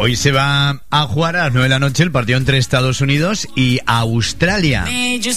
Hoy se va a jugar a las 9 de la noche el partido entre Estados Unidos y Australia.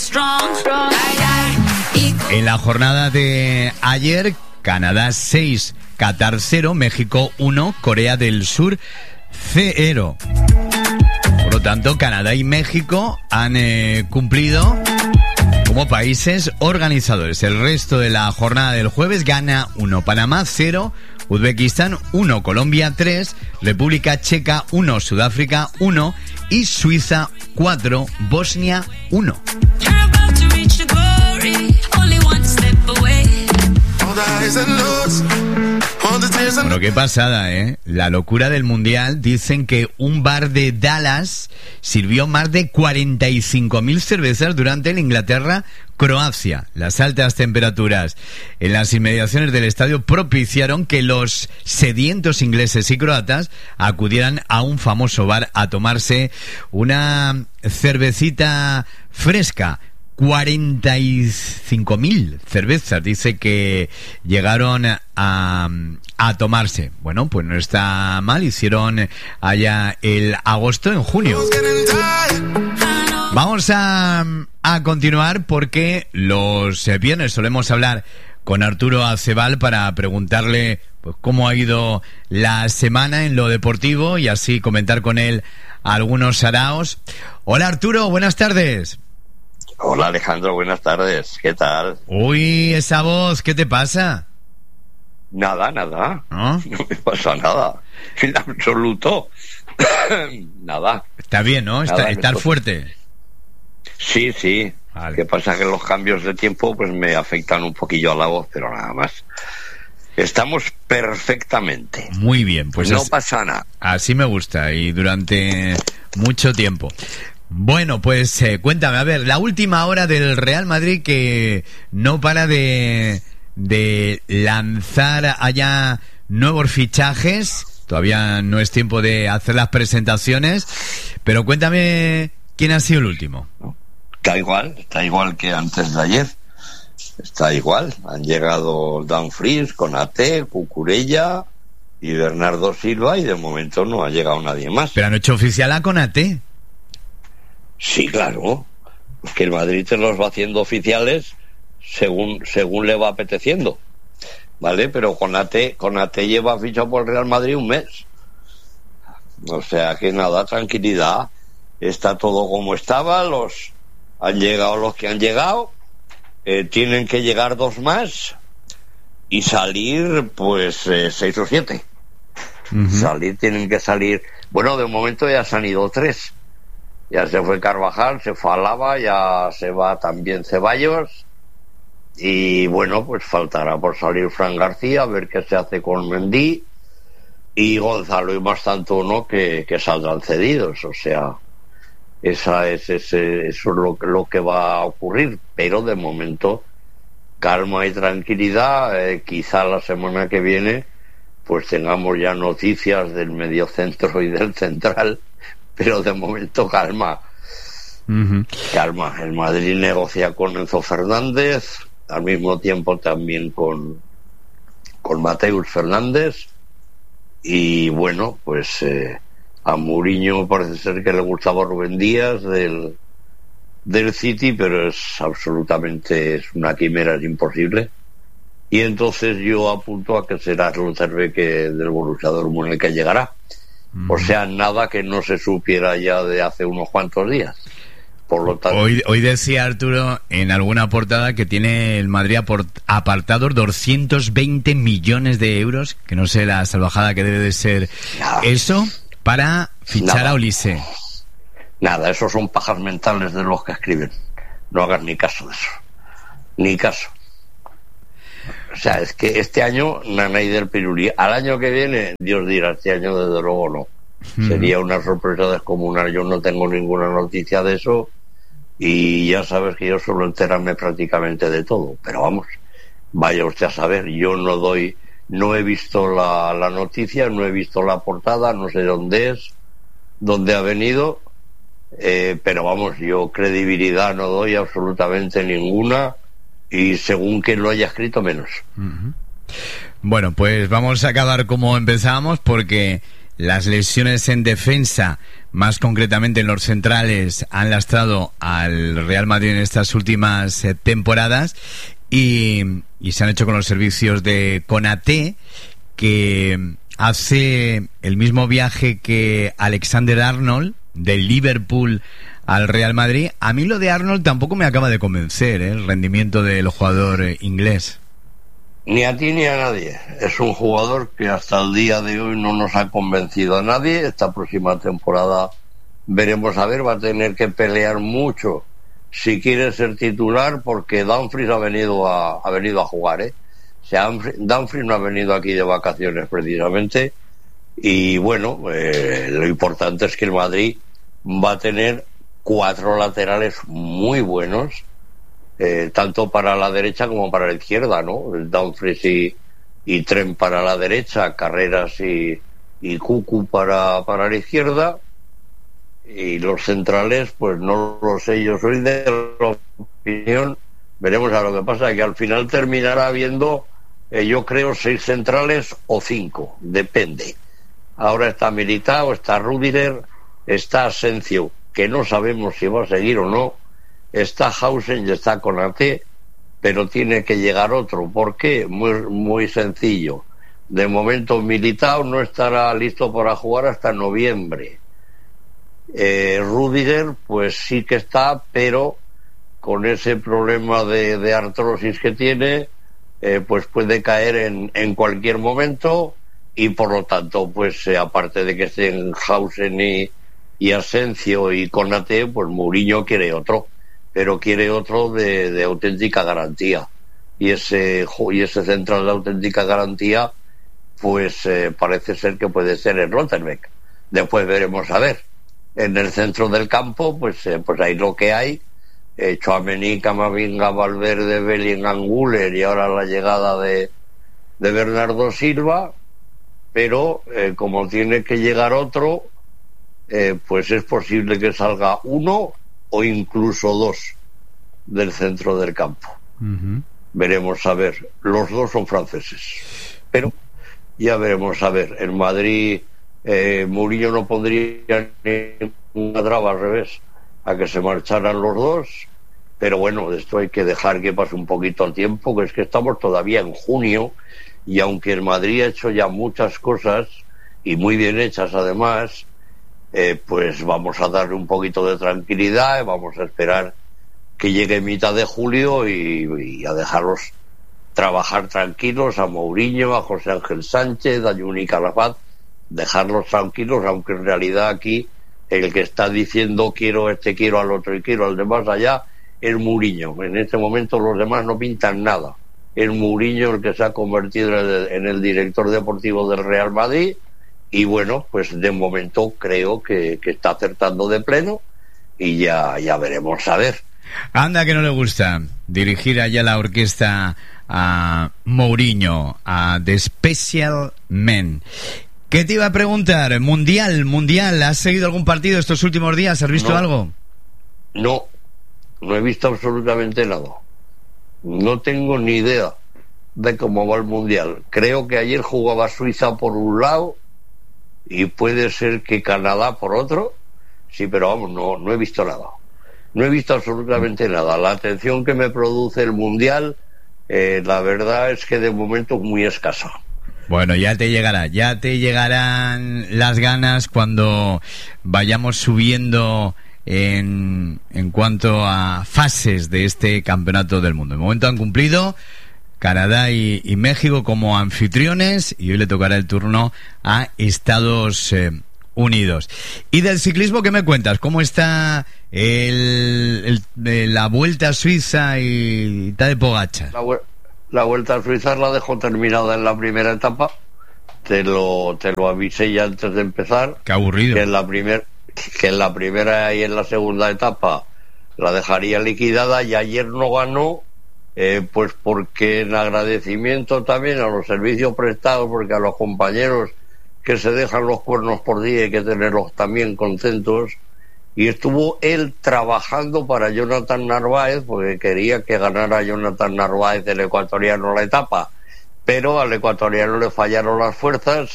En la jornada de ayer, Canadá 6, Qatar 0, México 1, Corea del Sur 0. Por lo tanto, Canadá y México han cumplido como países organizadores. El resto de la jornada del jueves gana 1, Panamá 0, Uzbekistán 1, Colombia 3, República Checa 1, Sudáfrica 1 y Suiza 4, Bosnia 1. Bueno, qué pasada, ¿eh? La locura del Mundial. Dicen que un bar de Dallas sirvió más de 45.000 cervezas durante el Inglaterra-Croacia. Las altas temperaturas en las inmediaciones del estadio propiciaron que los sedientos ingleses y croatas acudieran a un famoso bar a tomarse una cervecita fresca. 45.000 cervezas, dice que llegaron a tomarse. Bueno, pues no está mal, hicieron allá el agosto en junio. Vamos a continuar porque los viernes solemos hablar con Arturo Acebal para preguntarle pues cómo ha ido la semana en lo deportivo y así comentar con él algunos saraos. Hola Arturo, buenas tardes. Hola Alejandro, buenas tardes, ¿qué tal? Uy, esa voz, ¿qué te pasa? Nada, ¿No? No me pasa nada, en absoluto, nada. Está bien, ¿no? Estar fuerte. Sí, vale. ¿Qué pasa? Que los cambios de tiempo pues me afectan un poquillo a la voz, pero nada más. Estamos perfectamente. Muy bien, pues no pasa nada. Así me gusta y durante mucho tiempo. Bueno, pues cuéntame, a ver, la última hora del Real Madrid que no para de lanzar allá nuevos fichajes. Todavía no es tiempo de hacer las presentaciones, pero cuéntame quién ha sido el último. Está igual que antes de ayer. Está igual. Han llegado Dumfries, Konaté, Cucurella y Bernardo Silva y de momento no ha llegado nadie más. Pero han hecho oficial a Konaté. Sí, claro, que el Madrid te los va haciendo oficiales según le va apeteciendo, ¿vale? Pero Konaté lleva fichado por el Real Madrid un mes. O sea que nada, tranquilidad, está todo como estaba, han llegado los que han llegado, tienen que llegar 2 más y salir pues 6 o 7. Uh-huh. Tienen que salir, bueno, de momento ya se han ido 3. Ya se fue Carvajal, se fue Alaba, ya se va también Ceballos y bueno, pues faltará por salir Fran García, a ver qué se hace con Mendy y Gonzalo y más tanto no que saldrán cedidos, o sea, eso es lo que va a ocurrir, pero de momento calma y tranquilidad, quizá la semana que viene pues tengamos ya noticias del mediocentro y del central. Pero de momento calma. Uh-huh. Calma. El Madrid negocia con Enzo Fernández, al mismo tiempo también con Mateus Fernández. Y bueno, pues a Mourinho parece ser que le gustaba Rubén Díaz del City, pero es una quimera, es imposible. Y entonces yo apunto a que será Slotterbeck del Borussia Dortmund el que llegará. O sea, nada que no se supiera ya de hace unos cuantos días. Por lo tanto, hoy decía Arturo en alguna portada que tiene el Madrid apartados 220 millones de euros, que no sé la salvajada que debe de ser eso, para fichar a Olise. Nada, esos son pajas mentales de los que escriben. No hagas ni caso de eso. Ni caso. O sea, es que este año Nanay del Pirulí. Al año que viene, Dios dirá, este año desde luego no. Sería una sorpresa descomunal. Yo no tengo ninguna noticia de eso y ya sabes que yo suelo enterarme prácticamente de todo. Pero vamos, vaya usted a saber, yo no he visto la noticia, no he visto la portada, no sé dónde es, dónde ha venido, pero vamos, yo credibilidad no doy absolutamente ninguna. Y según quien lo haya escrito, menos. Uh-huh. Bueno, pues vamos a acabar como empezamos porque las lesiones en defensa, más concretamente en los centrales, han lastrado al Real Madrid en estas últimas temporadas y se han hecho con los servicios de Konaté, que hace el mismo viaje que Alexander-Arnold del Liverpool al Real Madrid. A mí lo de Arnold tampoco me acaba de convencer, el rendimiento del jugador inglés. Ni a ti ni a nadie. Es un jugador que hasta el día de hoy no nos ha convencido a nadie. Esta próxima temporada veremos a ver, va a tener que pelear mucho si quiere ser titular, porque Dumfries ha venido a jugar, ¿eh? O sea, Dumfries no ha venido aquí de vacaciones precisamente. Y bueno, lo importante es que el Madrid va a tener 4 laterales muy buenos, tanto para la derecha como para la izquierda, ¿no? Dumfries y Trent para la derecha, Carreras y Cucu para la izquierda, y los centrales, pues no lo sé, yo soy de la opinión, veremos a lo que pasa, que al final terminará habiendo, yo creo, 6 centrales o 5, depende. Ahora está Militao, está Rudiger, está Asensio, que no sabemos si va a seguir o no, está Hausen y está Konaté, pero tiene que llegar otro. ¿Por qué? Muy sencillo. De momento Militao no estará listo para jugar hasta noviembre. Rudiger pues sí que está, pero con ese problema de artrosis que tiene, pues puede caer en cualquier momento, y por lo tanto, pues aparte de que estén Hausen y Asensio y Konaté, pues Mourinho quiere otro, pero quiere otro de auténtica garantía, y ese central de auténtica garantía, pues parece ser que puede ser el Rotterbeck. Después veremos a ver. En el centro del campo, pues hay lo que hay. Tchouaméni, Camavinga, Valverde, Bellingham, Güler, y ahora la llegada de Bernardo Silva. Pero como tiene que llegar otro, pues es posible que salga uno o incluso 2 del centro del campo. Uh-huh. Veremos a ver. Los 2 son franceses, pero ya veremos a ver. En Madrid, Mourinho no pondría ninguna traba, al revés, a que se marcharan los 2, pero bueno, de esto hay que dejar que pase un poquito el tiempo, que es que estamos todavía en junio, y aunque el Madrid ha hecho ya muchas cosas, y muy bien hechas además, pues vamos a darle un poquito de tranquilidad, vamos a esperar que llegue mitad de julio y a dejarlos trabajar tranquilos, a Mourinho, a José Ángel Sánchez, a Juni Calafat, dejarlos tranquilos, aunque en realidad aquí el que está diciendo quiero al otro y quiero al demás allá es Mourinho. En este momento los demás no pintan nada. Es Mourinho el que se ha convertido en el director deportivo del Real Madrid, y bueno, pues de momento creo que está acertando de pleno, y ya veremos a ver. Anda que no le gusta dirigir allá la orquesta a Mourinho, a The Special Men. ¿Qué te iba a preguntar? Mundial, ¿has seguido algún partido estos últimos días? ¿Has visto algo? No he visto absolutamente nada. No tengo ni idea de cómo va el Mundial. Creo que ayer jugaba Suiza por un lado y puede ser que Canadá por otro. Sí, pero vamos, no he visto nada. No he visto absolutamente nada. La atención que me produce el Mundial, la verdad es que de momento es muy escasa. Bueno, ya te llegarán las ganas cuando vayamos subiendo en cuanto a fases de este campeonato del mundo. De momento han cumplido Canadá y México como anfitriones, y hoy le tocará el turno a Estados Unidos. ¿Y del ciclismo qué me cuentas? ¿Cómo está la Vuelta a Suiza y Tadej Pogačar? La Vuelta a Suiza la dejó terminada en la primera etapa. Te lo avisé ya antes de empezar. Qué aburrido. Que en la primera y en la segunda etapa la dejaría liquidada, y ayer no ganó, pues porque en agradecimiento también a los servicios prestados, porque a los compañeros que se dejan los cuernos por día hay que tenerlos también contentos, y estuvo él trabajando para Jonathan Narváez, porque quería que ganara Jonathan Narváez, el ecuatoriano, la etapa, pero al ecuatoriano le fallaron las fuerzas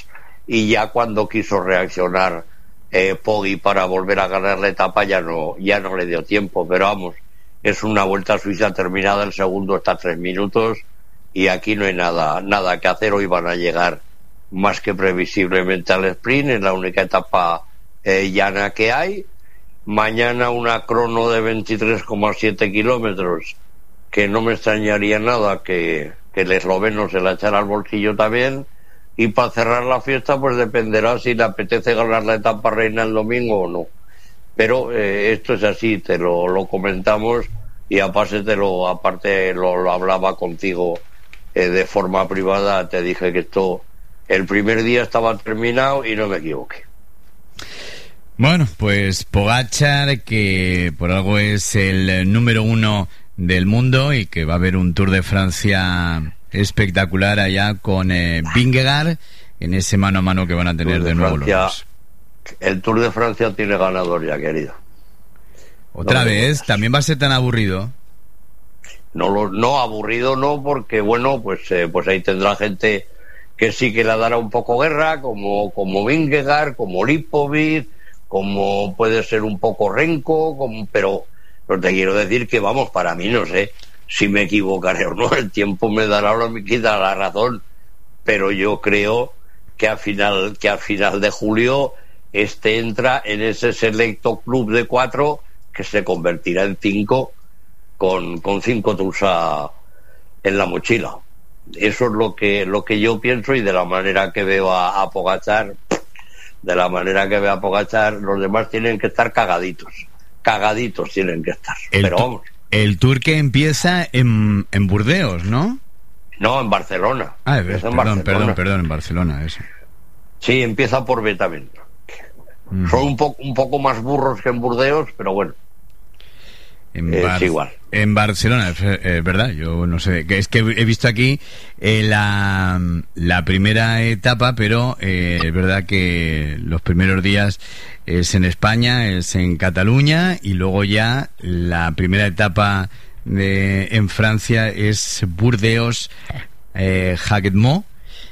y ya cuando quiso reaccionar Poggi para volver a ganar la etapa ya no le dio tiempo, pero vamos, es una Vuelta a Suiza terminada, el segundo está a 3 minutos y aquí no hay nada que hacer. Hoy van a llegar más que previsiblemente al sprint, es la única etapa llana que hay. Mañana una crono de 23,7 kilómetros, que no me extrañaría nada que el esloveno se la echara al bolsillo también. Y para cerrar la fiesta, pues dependerá si le apetece ganar la etapa reina el domingo o no. Pero esto es así, te lo comentamos, y aparte lo hablaba contigo de forma privada, te dije que esto, el primer día estaba terminado y no me equivoqué. Bueno, pues Pogačar, que por algo es el número 1 del mundo y que va a haber un Tour de Francia espectacular allá con Vingegaard en ese mano a mano que van a tener de nuevo Francia, los dos. El Tour de Francia tiene ganador ya, querido. ¿Otra vez? ¿También va a ser tan aburrido? No, aburrido no, porque bueno, pues ahí tendrá gente que sí que la dará un poco guerra, como Vingegaard, como Lipovic, como puede ser un poco Renko, pero te quiero decir que vamos, para mí no sé si me equivocaré o no, el tiempo me dará o me quitará la razón, pero yo creo que a final de julio entra en ese selecto club de 4 que se convertirá en 5 con 5 Tours en la mochila. Eso es lo que yo pienso, y de la manera que veo a Pogačar, los demás tienen que estar cagaditos tienen que estar. Pero vamos. El Tour que empieza en Burdeos, ¿no? No, en Barcelona. Perdón, en Barcelona, eso. Sí, empieza por Betamento. Son un poco más burros que en Burdeos, pero bueno. Es igual. En Barcelona, es verdad, yo no sé, es que he visto aquí la primera etapa, pero es verdad que los primeros días es en España, es en Cataluña, y luego ya la primera etapa en Francia es Burdeos, Haguet-Mont,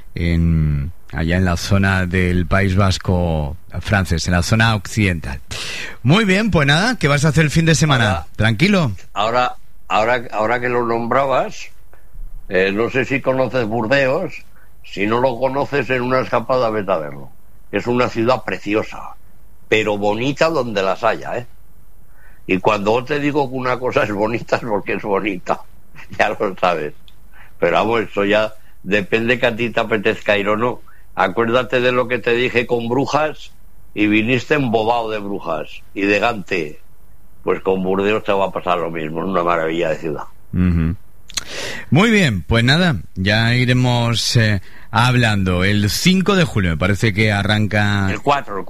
allá en la zona del País Vasco francés, en la zona occidental. Muy bien, pues nada, ¿qué vas a hacer el fin de semana? Ahora, ¿Tranquilo? Ahora que lo nombrabas, no sé si conoces Burdeos. Si no lo conoces, en una escapada vete a verlo. Es una ciudad preciosa, pero bonita donde las haya, ¿eh? Y cuando te digo que una cosa es bonita, es porque es bonita. Ya lo sabes. Pero vamos, eso ya depende que a ti te apetezca ir o no. Acuérdate de lo que te dije con Brujas, y viniste embobado de Brujas y de Gante. Pues con Burdeos te va a pasar lo mismo, es una maravilla de ciudad. Uh-huh. Muy bien, pues nada, ya iremos hablando. El 5 de julio me parece que arranca... El 4.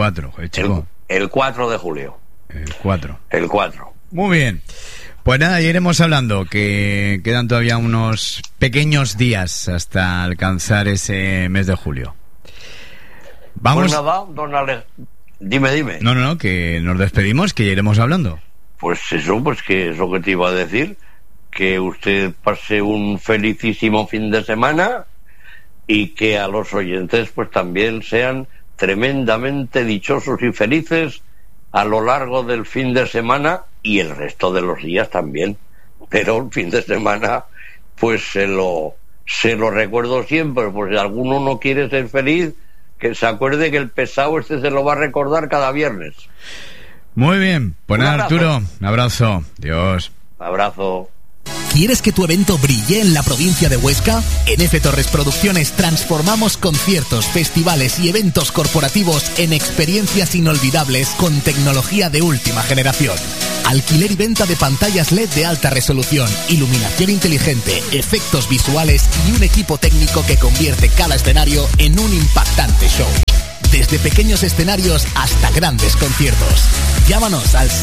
El 4 de julio. El 4. Muy bien. Pues nada, ya iremos hablando, que quedan todavía unos pequeños días hasta alcanzar ese mes de julio. Vamos. Pues nada, don Ale, dime. No, que nos despedimos, que ya iremos hablando. Pues eso que te iba a decir, que usted pase un felicísimo fin de semana, y que a los oyentes pues también sean tremendamente dichosos y felices a lo largo del fin de semana y el resto de los días también. Pero el fin de semana pues se lo recuerdo siempre, pues si alguno no quiere ser feliz, que se acuerde que el pesado se lo va a recordar cada viernes. Muy bien, pues nada, Arturo, un abrazo. Dios. Abrazo. ¿Quieres que tu evento brille en la provincia de Huesca? En F. Torres Producciones transformamos conciertos, festivales y eventos corporativos en experiencias inolvidables con tecnología de última generación. Alquiler y venta de pantallas LED de alta resolución, iluminación inteligente, efectos visuales y un equipo técnico que convierte cada escenario en un impactante show. Desde pequeños escenarios hasta grandes conciertos. Llámanos al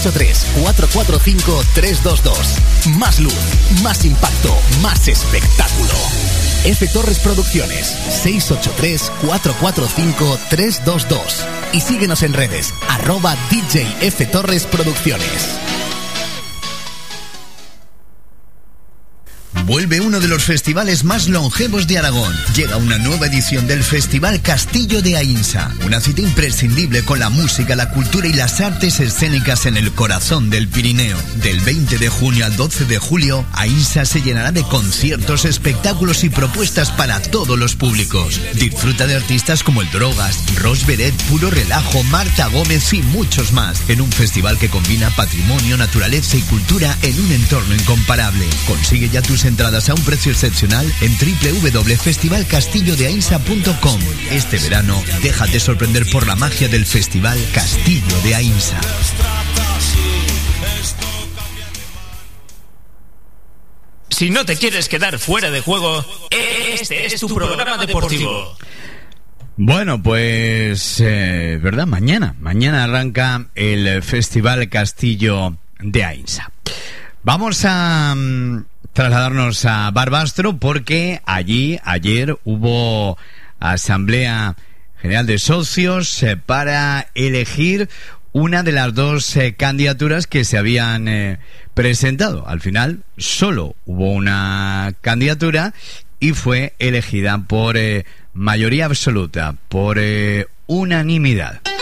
683-445-322. Más luz, más impacto, más espectáculo. F. Torres Producciones, 683-445-322. Y síguenos en redes, @DJ F. Torres Producciones. Vuelve uno de los festivales más longevos de Aragón. Llega una nueva edición del Festival Castillo de Aínsa. Una cita imprescindible con la música, la cultura y las artes escénicas en el corazón del Pirineo. Del 20 de junio al 12 de julio, Aínsa se llenará de conciertos, espectáculos y propuestas para todos los públicos. Disfruta de artistas como el Drogas, Ros Beret, Puro Relajo, Marta Gómez y muchos más. En un festival que combina patrimonio, naturaleza y cultura en un entorno incomparable. Consigue ya tus entradas a un precio excepcional en www.festivalcastillodeainsa.com. Este verano, déjate sorprender por la magia del Festival Castillo de Aínsa. Si no te quieres quedar fuera de juego, este es tu programa deportivo. Bueno, pues, ¿verdad? Mañana arranca el Festival Castillo de Aínsa. Vamos a trasladarnos a Barbastro porque allí ayer hubo Asamblea General de Socios para elegir una de las dos candidaturas que se habían presentado. Al final solo hubo una candidatura y fue elegida por mayoría absoluta, por unanimidad.